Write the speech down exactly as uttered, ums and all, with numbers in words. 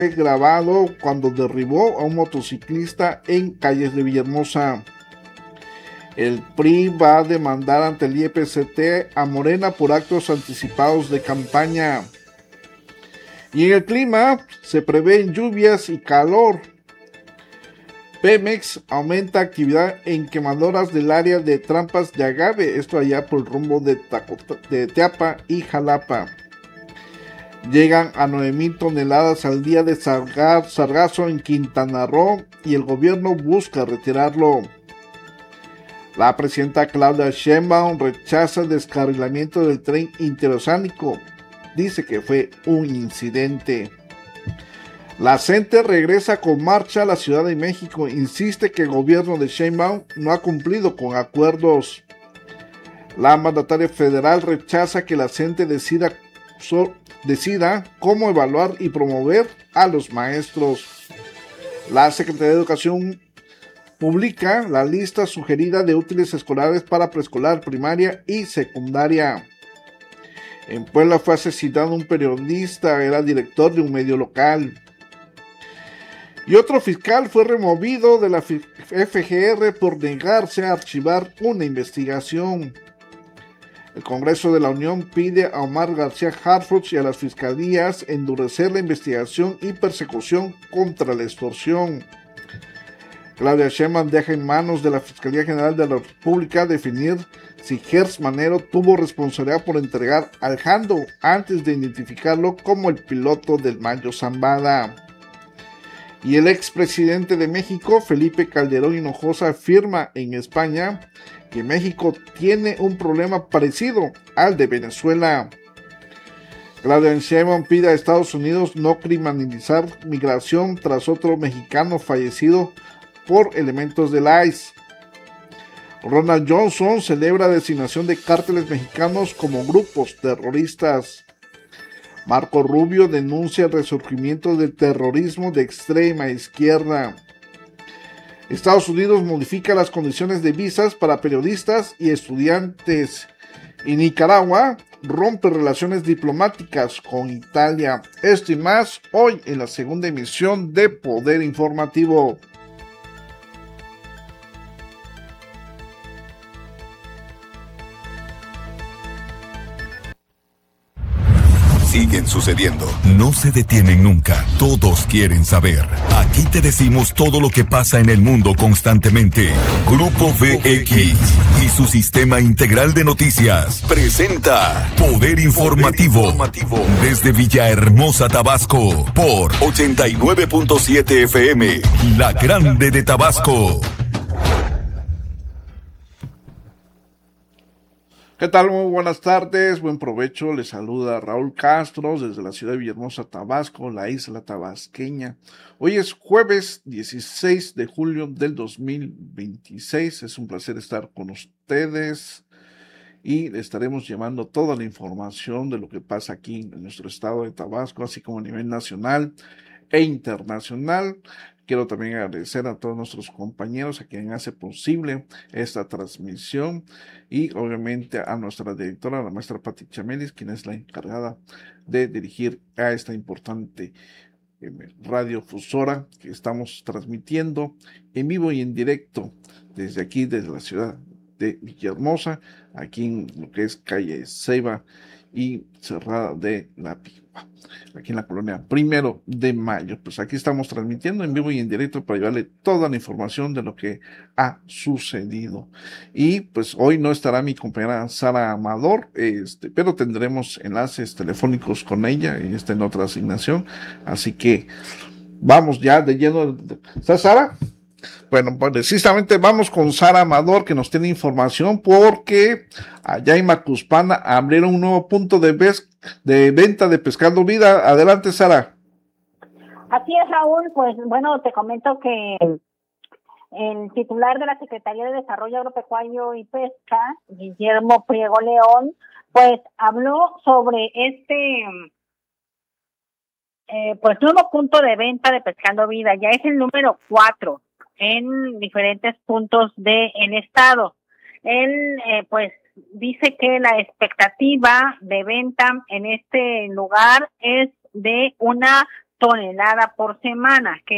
grabado cuando derribó a un motociclista en calles de Villahermosa. El P R I va a demandar ante el I E P C T a Morena por actos anticipados de campaña. Y en el clima se prevén lluvias y calor. Pemex aumenta actividad en quemadoras del área de Trampas de Agave, esto allá por el rumbo de, Tacota, de Teapa y Jalapa. Llegan a nueve mil toneladas al día de sarga, sargazo en Quintana Roo y el gobierno busca retirarlo. La presidenta Claudia Sheinbaum rechaza el descarrilamiento del tren interoceánico. Dice que fue un incidente. La CENTE regresa con marcha a la Ciudad de México. Insiste que el gobierno de Sheinbaum no ha cumplido con acuerdos. La mandataria federal rechaza que la CENTE decida, so, decida cómo evaluar y promover a los maestros. La Secretaría de Educación publica la lista sugerida de útiles escolares para preescolar, primaria y secundaria. En Puebla fue asesinado un periodista, era director de un medio local. Y otro fiscal fue removido de la F G R por negarse a archivar una investigación. El Congreso de la Unión pide a Omar García Harfuch y a las fiscalías endurecer la investigación y persecución contra la extorsión. Claudia Sheinbaum deja en manos de la Fiscalía General de la República definir si Gers Manero tuvo responsabilidad por entregar al Jando antes de identificarlo como el piloto del Mayo Zambada. Y el expresidente de México, Felipe Calderón Hinojosa, afirma en España que México tiene un problema parecido al de Venezuela. Claudia Sheinbaum pide a Estados Unidos no criminalizar migración tras otro mexicano fallecido por elementos del I C E. Ronald Johnson celebra designación de cárteles mexicanos como grupos terroristas. Marco Rubio denuncia el resurgimiento del terrorismo de extrema izquierda. Estados Unidos modifica las condiciones de visas para periodistas y estudiantes. Y Nicaragua rompe relaciones diplomáticas con Italia. Esto y más hoy en la segunda emisión de Poder Informativo. Siguen sucediendo, no se detienen nunca, todos quieren saber. Aquí te decimos todo lo que pasa en el mundo constantemente. Grupo V X y su sistema integral de noticias presenta Poder Informativo, desde Villahermosa, Tabasco, por ochenta y nueve punto siete F M, La Grande de Tabasco. ¿Qué tal? Muy buenas tardes, buen provecho. Les saluda Raúl Castro desde la ciudad de Villahermosa, Tabasco, la isla tabasqueña. Hoy es jueves dieciséis de julio del dos mil veintiséis. Es un placer estar con ustedes y le estaremos llevando toda la información de lo que pasa aquí en nuestro estado de Tabasco, así como a nivel nacional e internacional. Quiero también agradecer a todos nuestros compañeros a quien hace posible esta transmisión y obviamente a nuestra directora, la maestra Pati Chamelis, quien es la encargada de dirigir a esta importante eh, radiofusora que estamos transmitiendo en vivo y en directo desde aquí, desde la ciudad de Villahermosa, aquí en lo que es calle Ceiba y Cerrada de la Pipa, aquí en la colonia Primero de Mayo. Pues aquí estamos transmitiendo en vivo y en directo para llevarle toda la información de lo que ha sucedido. Y pues hoy no estará mi compañera Sara Amador, este, pero tendremos enlaces telefónicos con ella, y está en otra asignación, así que vamos ya de lleno. ¿Está Sara? Bueno, pues precisamente vamos con Sara Amador, que nos tiene información, porque allá en Macuspana abrieron un nuevo punto de, vez, de venta de Pescando Vida. Adelante, Sara. Así es, Raúl. Pues bueno, te comento que el titular de la Secretaría de Desarrollo Agropecuario y Pesca, Guillermo Priego León, pues habló sobre este eh, pues nuevo punto de venta de Pescando Vida. Ya es el número cuatro en diferentes puntos del estado. Él, eh, pues, dice que la expectativa de venta en este lugar es de una tonelada por semana, que